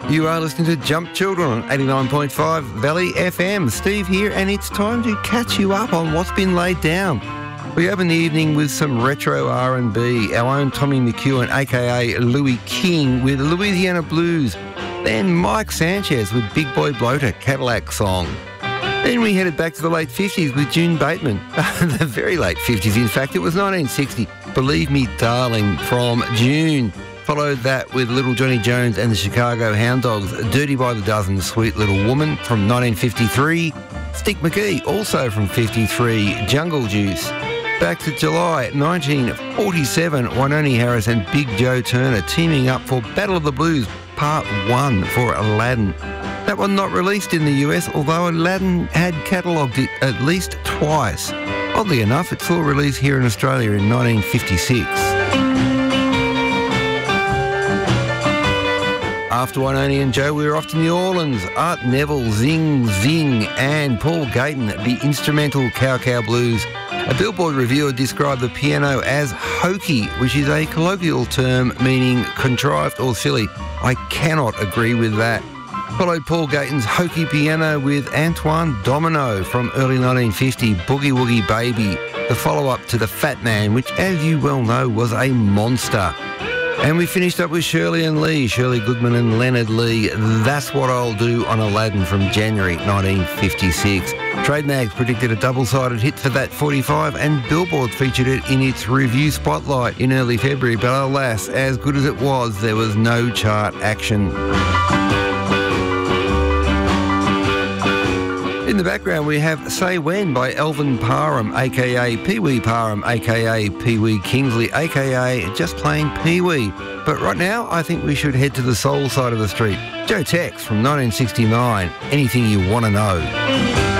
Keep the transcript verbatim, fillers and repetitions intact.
You are listening to Jump Children on eighty-nine point five Valley F M. Steve here, and it's time to catch you up on what's been laid down. We open the evening with some retro R and B. Our own Tommy McEwen, a k a. Louis King, with Louisiana Blues. Then Mike Sanchez with Big Boy Bloater, Cadillac Song. Then we headed back to the late fifties with June Bateman. The very late fifties, in fact. It was nineteen sixty. Believe Me Darling from June. Followed that with Little Johnny Jones and the Chicago Hound Dogs, Dirty by the Dozen, Sweet Little Woman from nineteen fifty-three. Stick McGee, also from fifty-three, Jungle Juice. Back to July nineteen forty-seven, Wynonie Harris and Big Joe Turner teaming up for Battle of the Blues, Part one for Aladdin. That one not released in the U S, although Aladdin had catalogued it at least twice. Oddly enough, it saw release here in Australia in nineteen fifty-six. After Wynonie and Joe, we were off to New Orleans. Art Neville, Zing Zing, and Paul Gayton, the instrumental Cow Cow Blues. A Billboard reviewer described the piano as hokey, which is a colloquial term meaning contrived or silly. I cannot agree with that. Followed Paul Gayton's hokey piano with Antoine Domino from early nineteen fifty, Boogie Woogie Baby, the follow-up to The Fat Man, which, as you well know, was a monster. And we finished up with Shirley and Lee, Shirley Goodman and Leonard Lee. That's What I'll Do on Aladdin from January nineteen fifty-six. Trade Mags predicted a double-sided hit for that forty-five, and Billboard featured it in its review spotlight in early February. But alas, as good as it was, there was no chart action. In the background, we have Say When by Elvin Parham, a k a. Pee Wee Parham, a k a. Pee Wee Kingsley, a k a just plain Pee Wee. But right now, I think we should head to the soul side of the street. Joe Tex from nineteen sixty-nine, Anything You Want to Know.